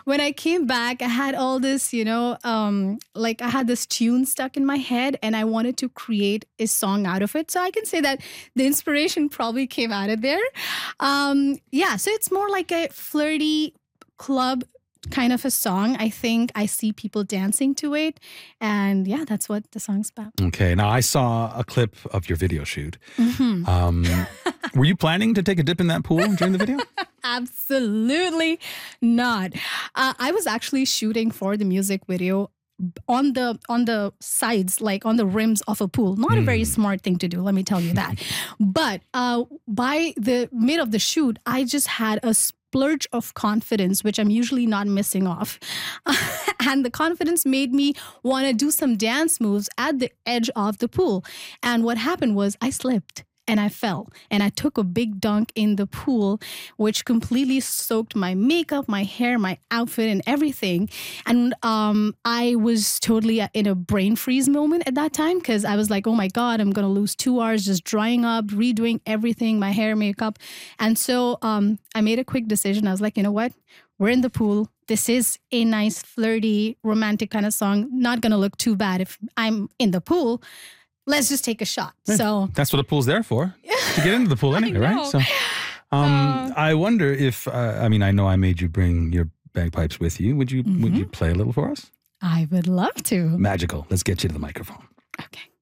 when I came back, I had all this, like I had this tune stuck in my head and I wanted to create a song out of it. So I can say that the inspiration probably came out of there. Yeah, so it's more like a flirty club kind of a song. I think I see people dancing to it. And yeah, that's what the song's about. Okay. Now, I saw a clip of your video shoot. Mm-hmm. Were you planning to take a dip in that pool during the video? Absolutely not. I was actually shooting for the music video on the sides, like on the rims of a pool. Not a very smart thing to do, let me tell you that. But by the mid of the shoot, I just had a splurge of confidence, which I'm usually not missing off. And the confidence made me want to do some dance moves at the edge of the pool. And what happened was I slipped. And I fell and I took a big dunk in the pool, which completely soaked my makeup, my hair, my outfit and everything. And I was totally in a brain freeze moment at that time because I was like, oh my God, I'm going to lose 2 hours just drying up, redoing everything, my hair, makeup. And so I made a quick decision. I was like, you know what? We're in the pool. This is a nice, flirty, romantic kind of song. Not going to look too bad if I'm in the pool. Let's just take a shot. So that's what a pool's there for, to get into the pool anyway, right? So I wonder if, I know I made you bring your bagpipes with you. Would you play a little for us? I would love to. Magical. Let's get you to the microphone. Okay.